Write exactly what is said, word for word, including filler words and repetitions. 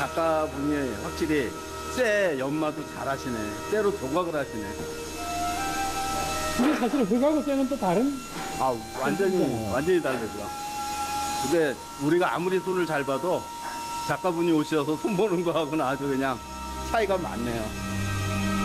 작가분이 확실히 쇠 연마도 잘하시네. 쇠로 조각을 하시네. 근데 사실 흙하고 쇠는 또 다른. 아, 완전히, 완전히 다르더라. 근데 우리가 아무리 손을 잘 봐도 작가분이 오셔서 손 보는 거하고는 아주 그냥 차이가 많네요.